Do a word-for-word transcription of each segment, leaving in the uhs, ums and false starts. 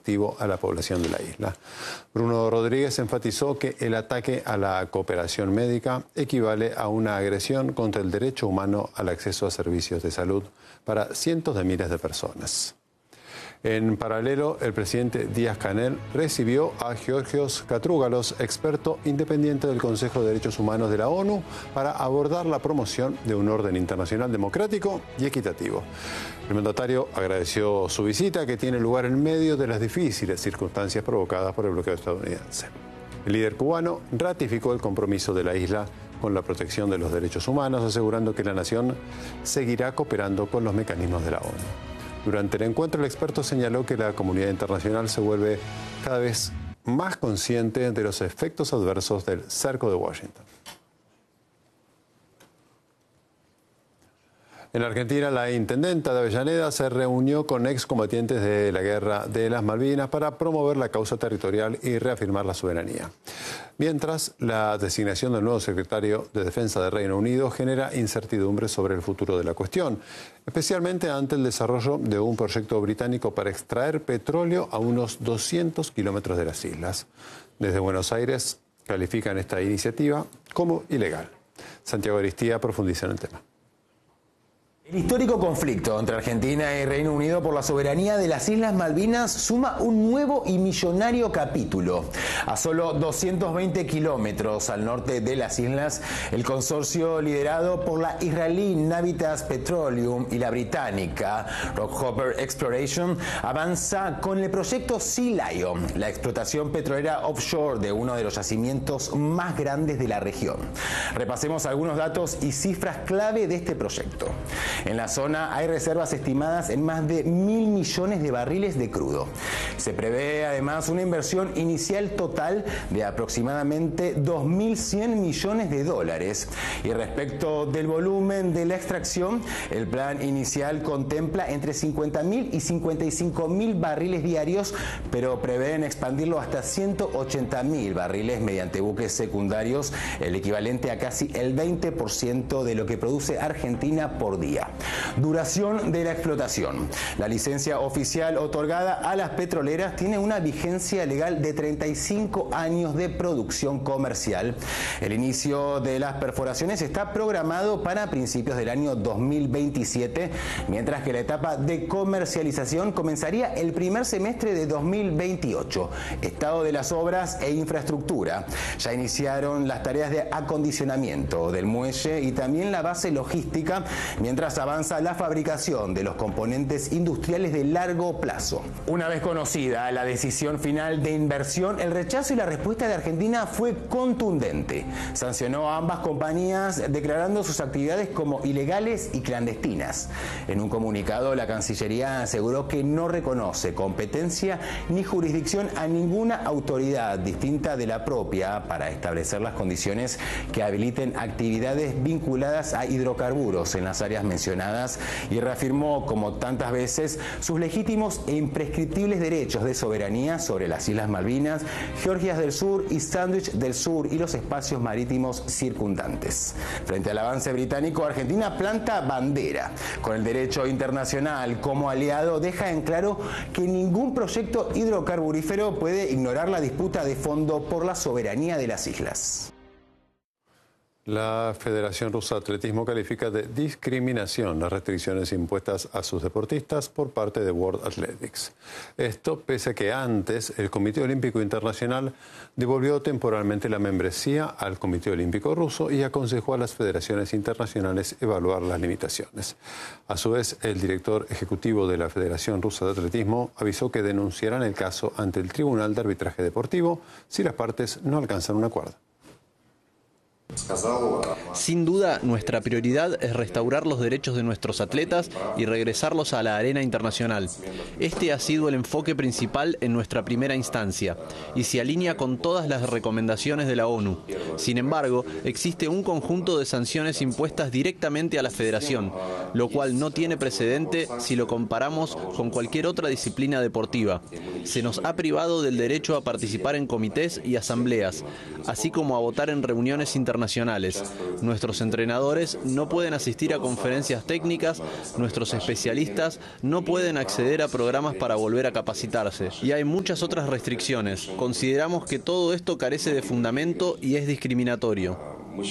destructivo a la población de la isla. Bruno Rodríguez enfatizó que el ataque a la cooperación médica equivale a una agresión contra el derecho humano al acceso a servicios de salud para cientos de miles de personas. En paralelo, el presidente Díaz-Canel recibió a Georgios Katrúgalos, experto independiente del Consejo de Derechos Humanos de la ONU, para abordar la promoción de un orden internacional democrático y equitativo. El mandatario agradeció su visita, que tiene lugar en medio de las difíciles circunstancias provocadas por el bloqueo estadounidense. El líder cubano ratificó el compromiso de la isla con la protección de los derechos humanos, asegurando que la nación seguirá cooperando con los mecanismos de la ONU. Durante el encuentro, el experto señaló que la comunidad internacional se vuelve cada vez más consciente de los efectos adversos del cerco de Washington. En Argentina, la intendenta de Avellaneda se reunió con excombatientes de la Guerra de las Malvinas para promover la causa territorial y reafirmar la soberanía. Mientras, la designación del nuevo secretario de Defensa de Reino Unido genera incertidumbre sobre el futuro de la cuestión, especialmente ante el desarrollo de un proyecto británico para extraer petróleo a unos doscientos kilómetros de las islas. Desde Buenos Aires califican esta iniciativa como ilegal. Santiago Aristía profundiza en el tema. El histórico conflicto entre Argentina y Reino Unido por la soberanía de las Islas Malvinas suma un nuevo y millonario capítulo. A solo doscientos veinte kilómetros al norte de las islas, el consorcio liderado por la israelí Navitas Petroleum y la británica Rockhopper Exploration avanza con el proyecto Sea Lion, la explotación petrolera offshore de uno de los yacimientos más grandes de la región. Repasemos algunos datos y cifras clave de este proyecto. En la zona hay reservas estimadas en más de mil millones de barriles de crudo. Se prevé además una inversión inicial total de aproximadamente dos mil cien millones de dólares. Y respecto del volumen de la extracción, el plan inicial contempla entre cincuenta mil y cincuenta y cinco mil barriles diarios, pero prevén expandirlo hasta ciento ochenta mil barriles mediante buques secundarios, el equivalente a casi el veinte por ciento de lo que produce Argentina por día. Duración de la explotación. La licencia oficial otorgada a las petroleras tiene una vigencia legal de treinta y cinco años de producción comercial. El inicio de las perforaciones está programado para principios del año dos mil veintisiete, mientras que la etapa de comercialización comenzaría el primer semestre de dos mil veintiocho. Estado de las obras e infraestructura. Ya iniciaron las tareas de acondicionamiento del muelle y también la base logística, mientras avanza la fabricación de los componentes industriales de largo plazo. Una vez conocida la decisión final de inversión, el rechazo y la respuesta de Argentina fue contundente. Sancionó a ambas compañías declarando sus actividades como ilegales y clandestinas. En un comunicado, la Cancillería aseguró que no reconoce competencia ni jurisdicción a ninguna autoridad distinta de la propia para establecer las condiciones que habiliten actividades vinculadas a hidrocarburos en las áreas mencionadas y reafirmó, como tantas veces, sus legítimos e imprescriptibles derechos de soberanía sobre las Islas Malvinas, Georgias del Sur y Sandwich del Sur y los espacios marítimos circundantes. Frente al avance británico, Argentina planta bandera. Con el derecho internacional como aliado, deja en claro que ningún proyecto hidrocarburífero puede ignorar la disputa de fondo por la soberanía de las islas. La Federación Rusa de Atletismo califica de discriminación las restricciones impuestas a sus deportistas por parte de World Athletics. Esto pese a que antes el Comité Olímpico Internacional devolvió temporalmente la membresía al Comité Olímpico Ruso y aconsejó a las federaciones internacionales evaluar las limitaciones. A su vez, el director ejecutivo de la Federación Rusa de Atletismo avisó que denunciarán el caso ante el Tribunal de Arbitraje Deportivo si las partes no alcanzan un acuerdo. Sin duda, nuestra prioridad es restaurar los derechos de nuestros atletas y regresarlos a la arena internacional. Este ha sido el enfoque principal en nuestra primera instancia y se alinea con todas las recomendaciones de la ONU. Sin embargo, existe un conjunto de sanciones impuestas directamente a la federación, lo cual no tiene precedente si lo comparamos con cualquier otra disciplina deportiva. Se nos ha privado del derecho a participar en comités y asambleas, así como a votar en reuniones internacionales internacionales. Nuestros entrenadores no pueden asistir a conferencias técnicas, nuestros especialistas no pueden acceder a programas para volver a capacitarse. Y hay muchas otras restricciones. Consideramos que todo esto carece de fundamento y es discriminatorio.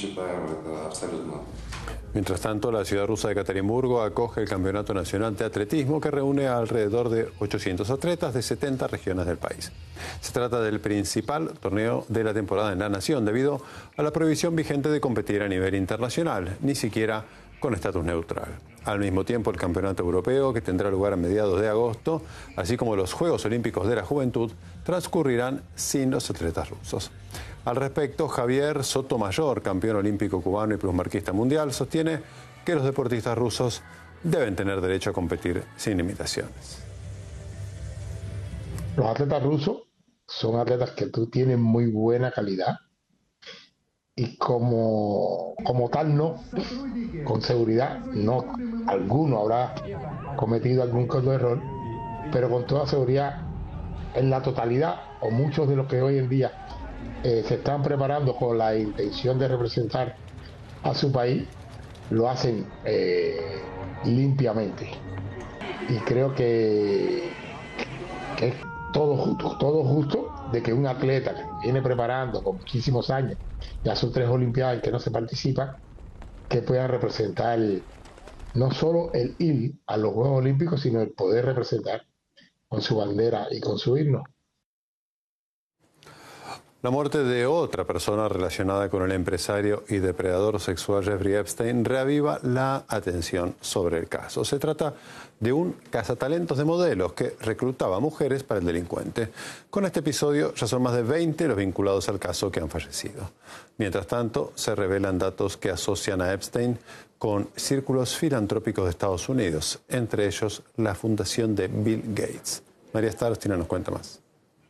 Mientras tanto, la ciudad rusa de Ekaterimburgo acoge el Campeonato Nacional de Atletismo que reúne a alrededor de ochocientos atletas de setenta regiones del país. Se trata del principal torneo de la temporada en la nación debido a la prohibición vigente de competir a nivel internacional, ni siquiera con estatus neutral. Al mismo tiempo, el Campeonato Europeo, que tendrá lugar a mediados de agosto, así como los Juegos Olímpicos de la Juventud, transcurrirán sin los atletas rusos. Al respecto, Javier Sotomayor, campeón olímpico cubano y plusmarquista mundial, sostiene que los deportistas rusos deben tener derecho a competir sin limitaciones. Los atletas rusos son atletas que tú tienes muy buena calidad y como, como tal no, con seguridad no, alguno habrá cometido algún caso de error, pero con toda seguridad en la totalidad o muchos de los que hoy en día Eh, se están preparando con la intención de representar a su país, lo hacen eh, limpiamente. Y creo que, que es todo justo, todo justo de que un atleta que viene preparando con muchísimos años, ya son tres Olimpiadas en que no se participa, que puedan representar el, no solo el ir a los Juegos Olímpicos, sino el poder representar con su bandera y con su himno. La muerte de otra persona relacionada con el empresario y depredador sexual Jeffrey Epstein reaviva la atención sobre el caso. Se trata de un cazatalentos de modelos que reclutaba mujeres para el delincuente. Con este episodio ya son más de veinte los vinculados al caso que han fallecido. Mientras tanto, se revelan datos que asocian a Epstein con círculos filantrópicos de Estados Unidos, entre ellos la fundación de Bill Gates. María Starostina nos cuenta más.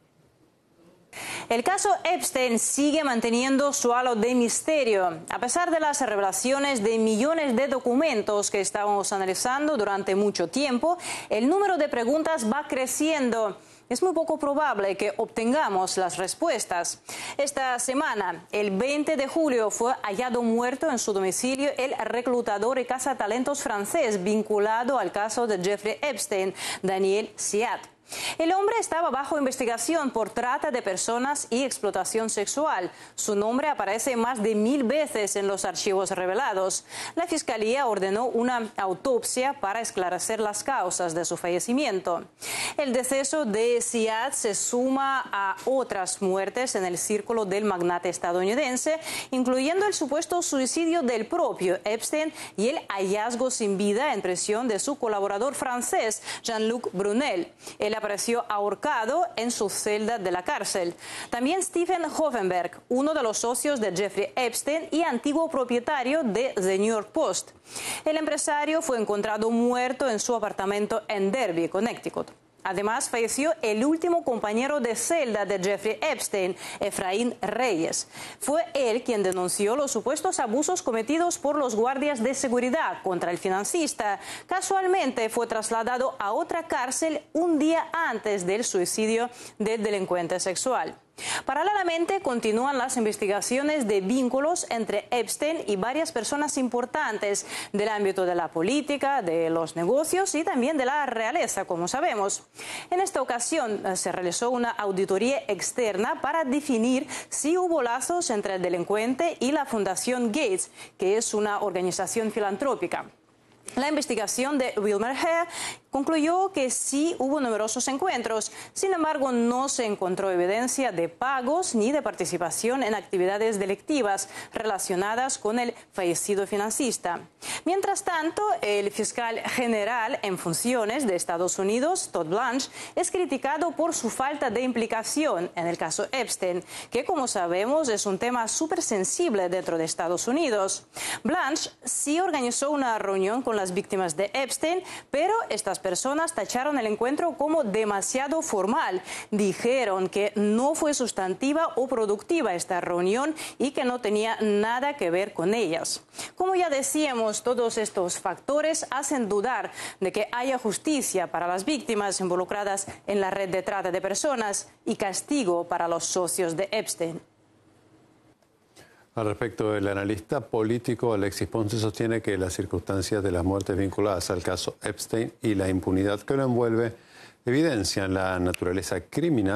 El caso Epstein sigue manteniendo su halo de misterio. A pesar de las revelaciones de millones de documentos que estábamos analizando durante mucho tiempo, el número de preguntas va creciendo. Es muy poco probable que obtengamos las respuestas. Esta semana, el veinte de julio, fue hallado muerto en su domicilio el reclutador y cazatalentos francés vinculado al caso de Jeffrey Epstein, Daniel Siat. El hombre estaba bajo investigación por trata de personas y explotación sexual. Su nombre aparece más de mil veces en los archivos revelados. La Fiscalía ordenó una autopsia para esclarecer las causas de su fallecimiento. El deceso de Siad se suma a otras muertes en el círculo del magnate estadounidense, incluyendo el supuesto suicidio del propio Epstein y el hallazgo sin vida en prisión de su colaborador francés, Jean-Luc Brunel. El apareció ahorcado en su celda de la cárcel. También Stephen Hoffenberg, uno de los socios de Jeffrey Epstein y antiguo propietario de The New York Post. El empresario fue encontrado muerto en su apartamento en Derby, Connecticut. Además, falleció el último compañero de celda de Jeffrey Epstein, Efraín Reyes. Fue él quien denunció los supuestos abusos cometidos por los guardias de seguridad contra el financista. Casualmente fue trasladado a otra cárcel un día antes del suicidio del delincuente sexual. Paralelamente, continúan las investigaciones de vínculos entre Epstein y varias personas importantes del ámbito de la política, de los negocios y también de la realeza, como sabemos. En esta ocasión se realizó una auditoría externa para definir si hubo lazos entre el delincuente y la Fundación Gates, que es una organización filantrópica. La investigación de Wilmer Hare concluyó que sí hubo numerosos encuentros. Sin embargo, no se encontró evidencia de pagos ni de participación en actividades delictivas relacionadas con el fallecido financista. Mientras tanto, el fiscal general en funciones de Estados Unidos, Todd Blanche, es criticado por su falta de implicación en el caso Epstein, que, como sabemos, es un tema súper sensible dentro de Estados Unidos. Blanche sí organizó una reunión con las víctimas de Epstein, pero estas personas tacharon el encuentro como demasiado formal. Dijeron que no fue sustantiva o productiva esta reunión y que no tenía nada que ver con ellas. Como ya decíamos, todos estos factores hacen dudar de que haya justicia para las víctimas involucradas en la red de trata de personas y castigo para los socios de Epstein. Al respecto, el analista político Alexis Ponce sostiene que las circunstancias de las muertes vinculadas al caso Epstein y la impunidad que lo envuelve evidencian la naturaleza criminal